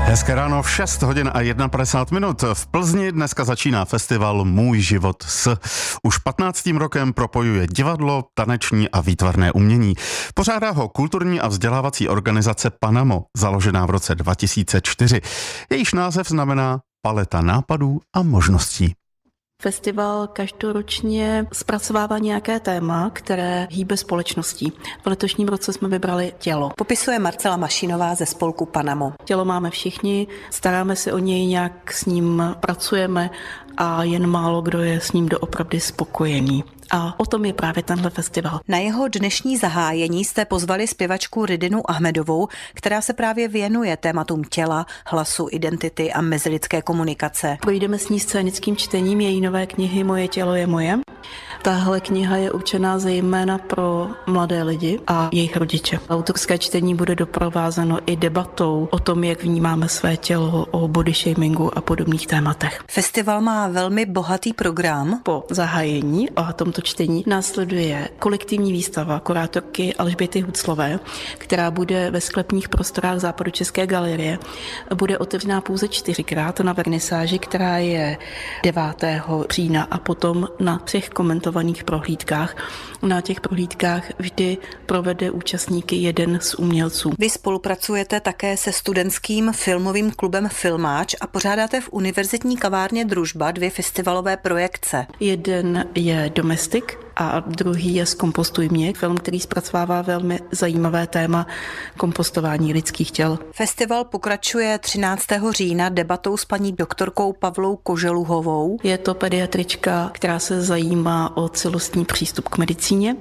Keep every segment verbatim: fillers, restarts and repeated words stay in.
Hezké ráno, v šest hodin a padesát jedna minut. V Plzni dneska začíná festival Můj život s. Už patnáctým rokem propojuje divadlo, taneční a výtvarné umění. Pořádá ho kulturní a vzdělávací organizace Panamo, založená v roce dva tisíce čtyři. Jejíž název znamená paleta nápadů a možností. Festival každoročně zpracovává nějaké téma, které hýbe společností. V letošním roce jsme vybrali tělo. Popisuje Marcela Mašinová ze spolku Panamo. Tělo máme všichni, staráme se o něj, nějak s ním pracujeme a jen málo kdo je s ním doopravdy spokojený. A o tom je právě tenhle festival. Na jeho dnešní zahájení jste pozvali zpěvačku Ridinu Ahmedovou, která se právě věnuje tématům těla, hlasu, identity a mezilidské komunikace. Projdeme s ní scénickým čtením její nové knihy Moje tělo je moje. Tahle kniha je určená zejména pro mladé lidi a jejich rodiče. Autorské čtení bude doprovázeno i debatou o tom, jak vnímáme své tělo, o body shamingu a podobných tématech. Festival má velmi bohatý program. Po zahájení a tomto čtení následuje kolektivní výstava kurátorky Alžběty Huclové, která bude ve sklepních prostorách Západočeské galerie. Bude otevřená pouze čtyřikrát na vernisáži, která je devátého října a potom na třech komentovaných prohlídkách. Na těch prohlídkách vždy provede účastníky jeden z umělců. Vy spolupracujete také se studentským filmovým klubem Filmáč a pořádáte v univerzitní kavárně Družba dvě festivalové projekce. Jeden je Domestic a druhý je Zkompostuj mě, film, který zpracovává velmi zajímavé téma kompostování lidských těl. Festival pokračuje třináctého října debatou s paní doktorkou Pavlou Koželuhovou. Je to pediatrička, která se zajímá o celostní přístup k medicíně.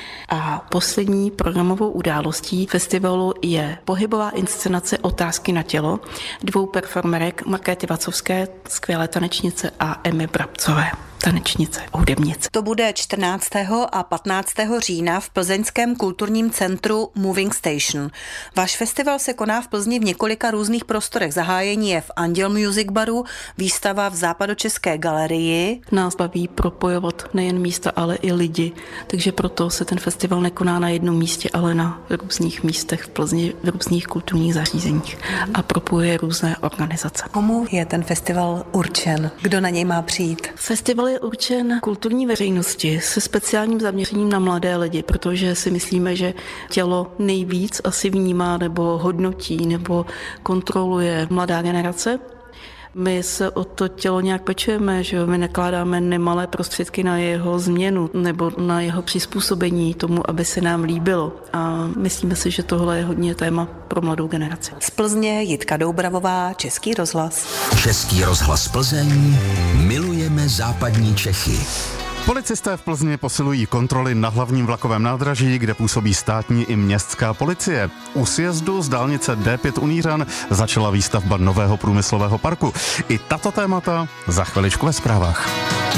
A poslední programovou událostí festivalu je pohybová inscenace Otázky na tělo dvou performerek Markéty Vacovské, skvělé tanečnice, a Emy Brabcové, tanečnice, hudebnice. To bude čtrnáctého a patnáctého října v plzeňském kulturním centru Moving Station. Váš festival se koná v Plzni v několika různých prostorech. Zahájení je v Anděl Music Baru, výstava v Západočeské galerii. Nás baví propojovat nejen místa, ale i lidi, takže proto se ten festival nekoná na jednom místě, ale na různých místech v Plzni, v různých kulturních zařízeních a propojuje různé organizace. Komu je ten festival určen? Kdo na něj má přijít? Festival je určen kulturní veřejnosti se speciálním zaměřením na mladé lidi, protože si myslíme, že tělo nejvíc asi vnímá nebo hodnotí nebo kontroluje mladá generace. My se o to tělo nějak pečujeme, že my nakládáme nemalé prostředky na jeho změnu nebo na jeho přizpůsobení tomu, aby se nám líbilo. A myslíme si, že tohle je hodně téma pro mladou generaci. Z Plzně Jitka Doubravová, Český rozhlas. Český rozhlas Plzeň, milujeme západní Čechy. Policisté v Plzni posilují kontroly na hlavním vlakovém nádraží, kde působí státní i městská policie. U sjezdu z dálnice D pět u Nířan začala výstavba nového průmyslového parku. I tato témata za chviličku ve zprávách.